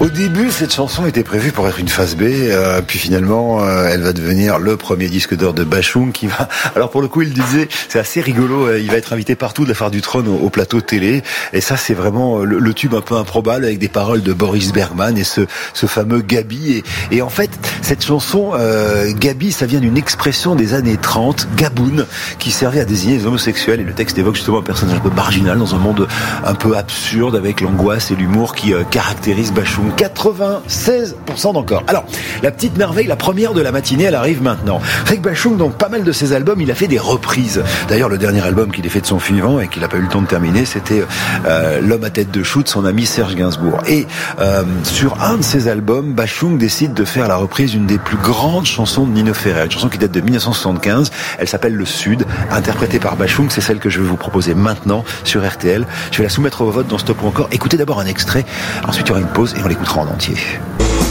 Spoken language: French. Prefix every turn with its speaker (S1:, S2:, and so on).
S1: Au début, cette chanson était prévue pour être une phase B, puis finalement, elle va devenir le premier disque d'or de Bashung qui va... Alors pour le coup, il disait, c'est assez rigolo, il va être invité partout de la Foire du Trône au plateau télé, et ça c'est vraiment le tube un peu improbable avec des paroles de Boris Bergman et ce fameux Gabi. Et en fait, cette chanson, Gabi, ça vient d'une expression des années 30, Gaboun, qui servait à désigner les homosexuels, et le texte évoque justement un personnage un peu marginal dans un monde un peu absurde avec l'angoisse et l'humour qui caractérise Bashung. 96% d'encore. Alors, la petite merveille, la première de la matinée, elle arrive maintenant. Avec Bashung, donc pas mal de ses albums, il a fait des reprises. D'ailleurs, le dernier album qu'il a fait de son vivant et qu'il n'a pas eu le temps de terminer, c'était L'homme à tête de chou de son ami Serge Gainsbourg. Et sur un de ses albums, Bashung décide de faire la reprise d'une des plus grandes chansons de Nino Ferrer, une chanson qui date de 1975. Elle s'appelle Le Sud, interprétée par Bashung. C'est celle que je vais vous proposer maintenant sur RTL. Je vais la soumettre au vote dans Stop ou Encore. Écoutez d'abord un extrait, ensuite il y aura une pause et on l'écoutera en entier.